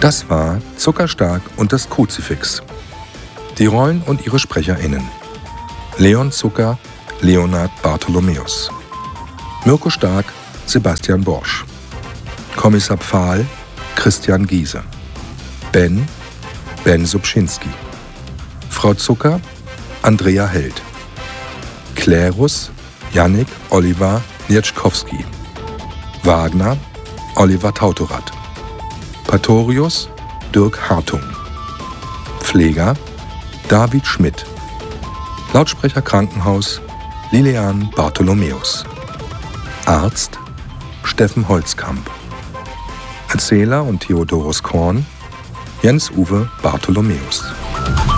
Das war Zuckerstark und das Kruzifix. Die Rollen und ihre SprecherInnen: Leon Zucker, Leonhard Bartholomäus. Mirko Stark, Sebastian Borsch. Kommissar Pfahl, Christian Giese. Ben Subschinski. Frau Zucker, Andrea Held. Klerus, Jannik Oliver Nierczkowski. Wagner, Oliver Tautorat. Patorius, Dirk Hartung. Pfleger, David Schmidt. Lautsprecher Krankenhaus, Lilian Bartholomäus. Arzt, Steffen Holzkamp. Erzähler und Theodorus Korn, Jens-Uwe Bartholomäus.